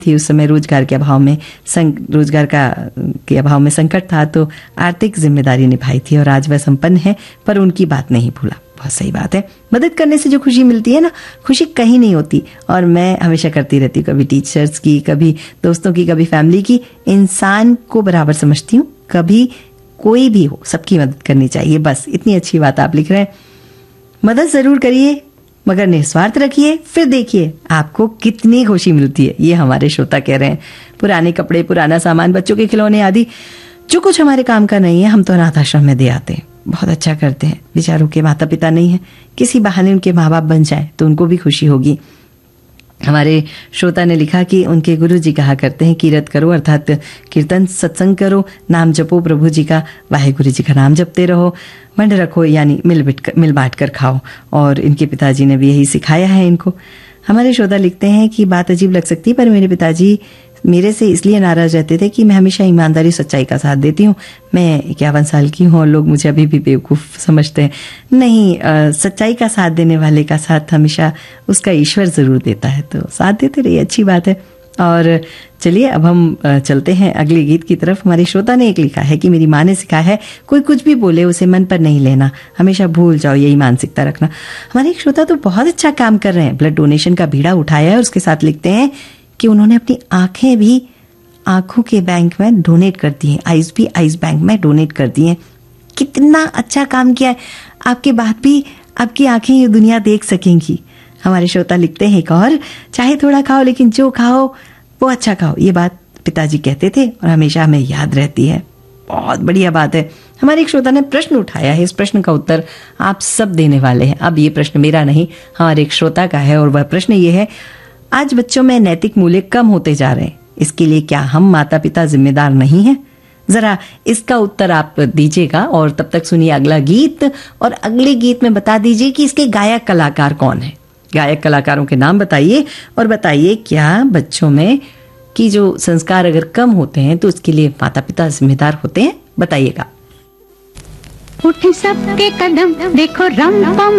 थी उस समय रोजगार के अभाव में, रोजगार के अभाव में संकट था, तो आर्थिक जिम्मेदारी निभाई थी और आज वह संपन्न है, पर उनकी बात नहीं भूला। बहुत सही बात है। मदद करने से जो खुशी मिलती है ना, खुशी कहीं नहीं होती। और मैं हमेशा करती रहती हूँ, कभी टीचर्स की, कभी दोस्तों की, कभी फैमिली की। इंसान को बराबर समझती हूँ, कभी कोई भी हो सबकी मदद करनी चाहिए। बस इतनी अच्छी बात आप लिख रहे हैं। मदद जरूर करिए मगर निस्वार्थ रखिए, फिर देखिए आपको कितनी खुशी मिलती है। ये हमारे श्रोता कह रहे हैं। पुराने कपड़े, पुराना सामान, बच्चों के खिलौने आदि जो कुछ हमारे काम का नहीं है, हम तो अनाथ आश्रम में दे आते हैं। बहुत अच्छा करते हैं। बेचारों के माता पिता नहीं है, किसी बहाने उनके माँ बाप बन जाए तो उनको भी खुशी होगी। हमारे श्रोता ने लिखा कि उनके गुरु जी कहा करते हैं, कीरत करो अर्थात कीर्तन सत्संग करो, नाम जपो प्रभु जी का, वाहेगुरु जी का नाम जपते रहो, वंड रखो यानी मिल बांट कर खाओ। और इनके पिताजी ने भी यही सिखाया है इनको। हमारे श्रोता लिखते हैं कि बात अजीब लग सकती है, पर मेरे पिताजी मेरे से इसलिए नाराज रहते थे कि मैं हमेशा ईमानदारी सच्चाई का साथ देती हूँ। मैं 51 साल की हूँ और लोग मुझे अभी भी बेवकूफ समझते हैं। नहीं, सच्चाई का साथ देने वाले का साथ हमेशा उसका ईश्वर जरूर देता है, तो साथ देते रहिए, अच्छी बात है। और चलिए अब हम चलते हैं अगले गीत की तरफ। हमारे श्रोता ने एक लिखा है कि मेरी माँ ने सिखाया है, कोई कुछ भी बोले उसे मन पर नहीं लेना, हमेशा भूल जाओ, यही मानसिकता रखना। हमारे एक श्रोता तो बहुत अच्छा काम कर रहे हैं, ब्लड डोनेशन का बीड़ा उठाया है। और उसके साथ लिखते हैं कि उन्होंने अपनी आंखें भी आंखों के बैंक में डोनेट कर दी हैं, आइज भी आइज बैंक में डोनेट कर दी हैं। कितना अच्छा काम किया है। आपके बाद भी आपकी आंखें ये दुनिया देख सकेंगी। हमारे श्रोता लिखते हैं एक और, चाहे थोड़ा खाओ लेकिन जो खाओ वो अच्छा खाओ। ये बात पिताजी कहते थे और हमेशा हमें याद रहती है। बहुत बढ़िया बात है। हमारे एक श्रोता ने प्रश्न उठाया है, इस प्रश्न का उत्तर आप सब देने वाले हैं। अब ये प्रश्न मेरा नहीं, हमारे एक श्रोता का है। और वह प्रश्न ये है, आज बच्चों में नैतिक मूल्य कम होते जा रहे हैं, इसके लिए क्या हम माता पिता जिम्मेदार नहीं हैं? जरा इसका उत्तर आप दीजिएगा। और तब तक सुनिए अगला गीत, और अगले गीत में बता दीजिए कि इसके गायक कलाकार कौन है। गायक कलाकारों के नाम बताइए और बताइए क्या बच्चों में की जो संस्कार अगर कम होते हैं तो उसके लिए माता पिता जिम्मेदार होते हैं, बताइएगा। उठे सबके कदम देखो रम पम